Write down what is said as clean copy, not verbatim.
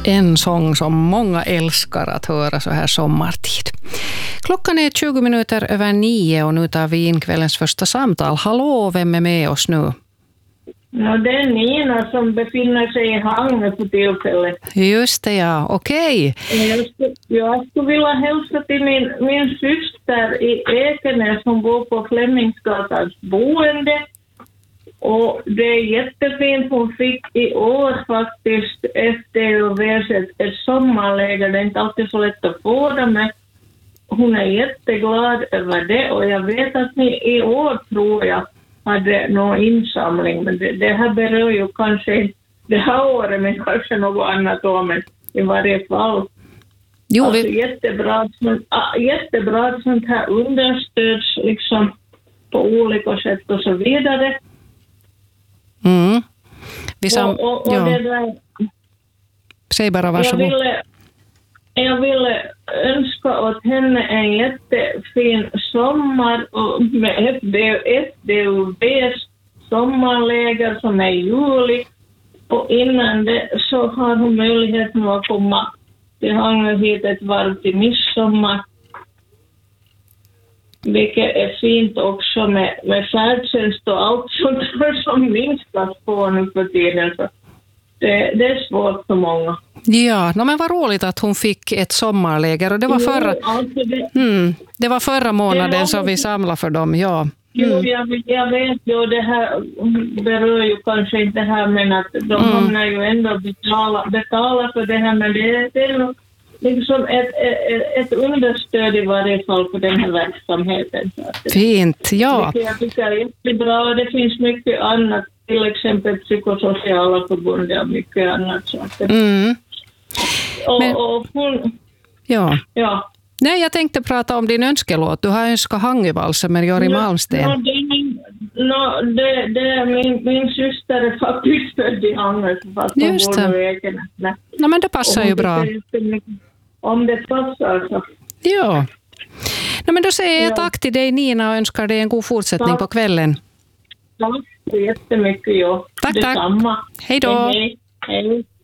En sång som många älskar att höra så här sommartid. Klockan är 9:20 och nu tar vi in kvällens första samtal. Hallå, vem är med oss nu? Ja, det är Nina som befinner sig i Hangö på tillfället. Just det, ja. Okej. Jag skulle vilja hälsa till min syster i Ekenäs som bor på Flemingsgatans boende. Och det är jättefint. Hon fick i år faktiskt efter ett sommarläger. Det är inte alltid så lätt att få det, men hon är jätteglad över det. Och jag vet att ni i år, tror jag, hade någon insamling. Men det här berör ju kanske det här året, men kanske något annat år. Men i varje fall. Jo, alltså, jättebra att sånt här understöds liksom på olika sätt och så vidare. Mm. Och det där, säg bara varsågod. Jag ville önska åt henne en jättefin sommar och med FDUBs sommarläger som är i juli. Och innan det så har hon möjlighet nu att komma till Hangö hit ett varv till midsommar. Vilket är fint också med färdtjänst och allt sånt som minskas på nu för tiden. Så det är svårt för många. Ja, men vad roligt att hon fick ett sommarläger. Och det var det var förra månaden som vi samlade för dem, ja. Mm. Jo, jag vet ju, det här berör ju kanske inte det här, men att de hamnar ju ändå betala för det här, men det är nog liksom ett understöd i varje fall för den här verksamheten. Fint, ja. Jag tycker det är jättebra. Det finns mycket annat, till exempel psykosociala förbund och mycket annat. Så att och hon... Ja. Nej, jag tänkte prata om din önskelåt. Du har önskat Hangövalsen med Jori Malmsten. Min syster är faktiskt född i Hangö, fast hon bor nu i Ekenäs. Men det passar ju bra. Om det passar så. Ja. Men då säger jag tack till dig, Nina, och önskar dig en god fortsättning på kvällen. Tack så jättemycket. Tack. Detsamma. Hej då. Hej.